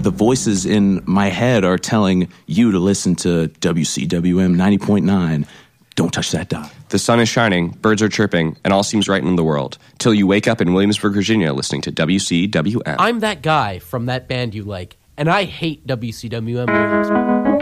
the voices in my head are telling you to listen to WCWM 90.9. Don't touch that dial. The sun is shining, birds are chirping, and all seems right in the world. Till you wake up in Williamsburg, Virginia, listening to WCWM. I'm that guy from that band you like, and I hate WCWM Williamsburg.